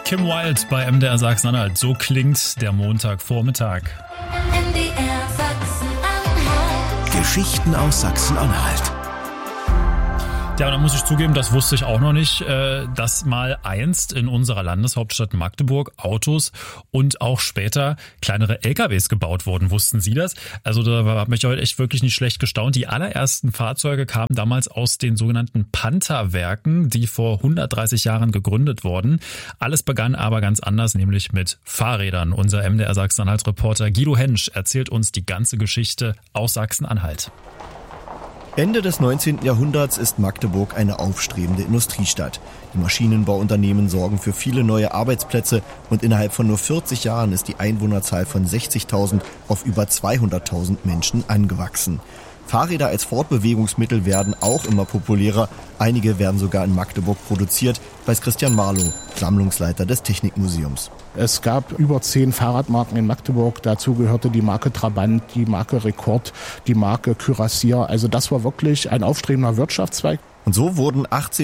Kim Wilde bei MDR Sachsen-Anhalt. So klingt der Montagvormittag. MDR Sachsen-Anhalt. Geschichten aus Sachsen-Anhalt. Ja, da muss ich zugeben, das wusste ich auch noch nicht, dass mal einst in unserer Landeshauptstadt Magdeburg Autos und auch später kleinere LKWs gebaut wurden. Wussten Sie das? Also da habe ich heute echt wirklich nicht schlecht gestaunt. Die allerersten Fahrzeuge kamen damals aus den sogenannten Panther-Werken, die vor 130 Jahren gegründet wurden. Alles begann aber ganz anders, nämlich mit Fahrrädern. Unser MDR Sachsen-Anhalt-Reporter Guido Hensch erzählt uns die ganze Geschichte aus Sachsen-Anhalt. Ende des 19. Jahrhunderts ist Magdeburg eine aufstrebende Industriestadt. Die Maschinenbauunternehmen sorgen für viele neue Arbeitsplätze und innerhalb von nur 40 Jahren ist die Einwohnerzahl von 60.000 auf über 200.000 Menschen angewachsen. Fahrräder als Fortbewegungsmittel werden auch immer populärer. Einige werden sogar in Magdeburg produziert, weiß Christian Marlow, Sammlungsleiter des Technikmuseums. Es gab über 10 Fahrradmarken in Magdeburg. Dazu gehörte die Marke Trabant, die Marke Rekord, die Marke Kürassier. Also das war wirklich ein aufstrebender Wirtschaftszweig. Und so wurden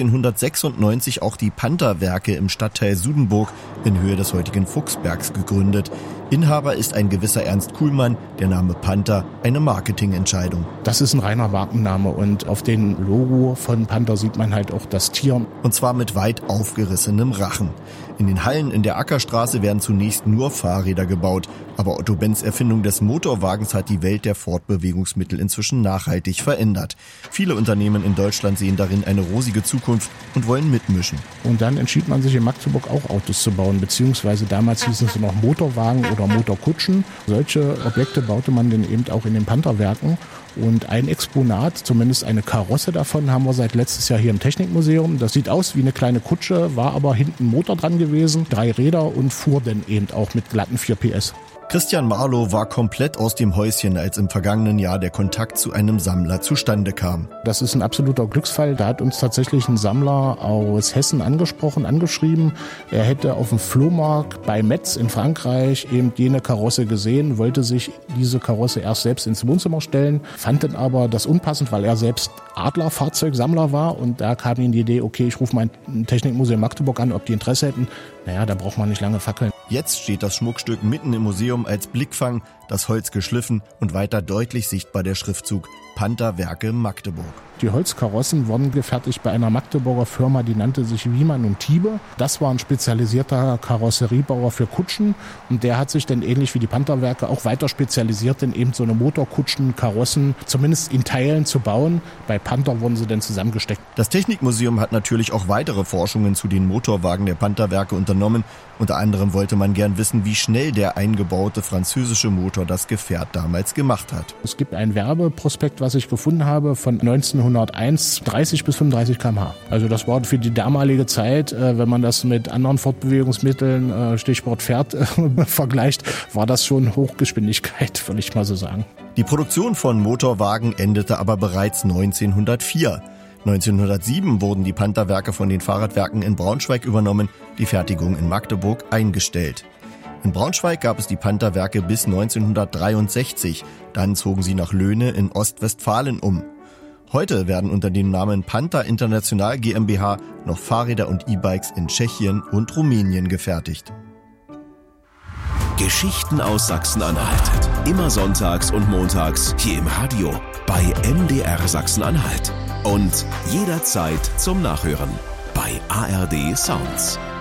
1896 auch die Panther-Werke im Stadtteil Sudenburg in Höhe des heutigen Fuchsbergs gegründet. Inhaber ist ein gewisser Ernst Kuhlmann, der Name Panther eine Marketingentscheidung. Das ist ein reiner Markenname und auf dem Logo von Panther sieht man halt auch das Tier. Und zwar mit weit aufgerissenem Rachen. In den Hallen in der Ackerstraße werden zunächst nur Fahrräder gebaut. Aber Otto Benz Erfindung des Motorwagens hat die Welt der Fortbewegungsmittel inzwischen nachhaltig verändert. Viele Unternehmen in Deutschland sehen darin eine rosige Zukunft und wollen mitmischen. Und dann entschied man sich in Magdeburg auch Autos zu bauen, beziehungsweise damals hießen es noch Motorwagen oder Motorkutschen. Solche Objekte baute man dann eben auch in den Panther-Werken. Und ein Exponat, zumindest eine Karosse davon, haben wir seit letztes Jahr hier im Technikmuseum. Das sieht aus wie eine kleine Kutsche, war aber hinten Motor dran gewesen, 3 Räder und fuhr dann eben auch mit glatten 4 PS. Christian Marlow war komplett aus dem Häuschen, als im vergangenen Jahr der Kontakt zu einem Sammler zustande kam. Das ist ein absoluter Glücksfall. Da hat uns tatsächlich ein Sammler aus Hessen angeschrieben. Er hätte auf dem Flohmarkt bei Metz in Frankreich eben jene Karosse gesehen, wollte sich diese Karosse erst selbst ins Wohnzimmer stellen, fand dann aber das unpassend, weil er selbst Adler-Fahrzeugsammler war. Und da kam ihm die Idee, okay, ich rufe mein Technikmuseum Magdeburg an, ob die Interesse hätten. Naja, da braucht man nicht lange fackeln. Jetzt steht das Schmuckstück mitten im Museum als Blickfang, das Holz geschliffen und weiter deutlich sichtbar der Schriftzug Panther-Werke Magdeburg. Die Holzkarossen wurden gefertigt bei einer Magdeburger Firma, die nannte sich Wiemann und Thiebe. Das war ein spezialisierter Karosseriebauer für Kutschen und der hat sich dann ähnlich wie die Panther-Werke auch weiter spezialisiert, in eben so eine Motorkutschen, Karossen zumindest in Teilen zu bauen. Bei Panther wurden sie dann zusammengesteckt. Das Technikmuseum hat natürlich auch weitere Forschungen zu den Motorwagen der Panther-Werke unternommen. Unter anderem wollte man gern wissen, wie schnell der eingebaute französische Motor das Gefährt damals gemacht hat. Es gibt ein Werbeprospekt, was ich gefunden habe, von 1901, 30 bis 35 km/h. Also das war für die damalige Zeit, wenn man das mit anderen Fortbewegungsmitteln, Stichwort Pferd, vergleicht, war das schon Hochgeschwindigkeit, würde ich mal so sagen. Die Produktion von Motorwagen endete aber bereits 1904. 1907 wurden die Panther-Werke von den Fahrradwerken in Braunschweig übernommen, die Fertigung in Magdeburg eingestellt. In Braunschweig gab es die Panther-Werke bis 1963, dann zogen sie nach Löhne in Ostwestfalen um. Heute werden unter dem Namen Panther International GmbH noch Fahrräder und E-Bikes in Tschechien und Rumänien gefertigt. Geschichten aus Sachsen-Anhalt. Immer sonntags und montags hier im Radio bei MDR Sachsen-Anhalt. Und jederzeit zum Nachhören bei ARD Sounds.